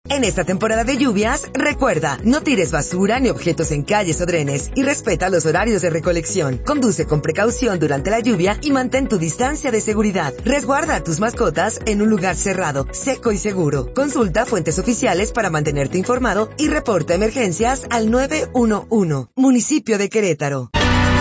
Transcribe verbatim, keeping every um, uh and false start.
En esta temporada de lluvias, recuerda, no tires basura ni objetos en calles o drenes y respeta los horarios de recolección. Conduce con precaución durante la lluvia y mantén tu distancia de seguridad. Resguarda a tus mascotas en un lugar cerrado, seco y seguro. Consulta fuentes oficiales para mantenerte informado y reporta emergencias al nueve uno uno. Municipio de Querétaro.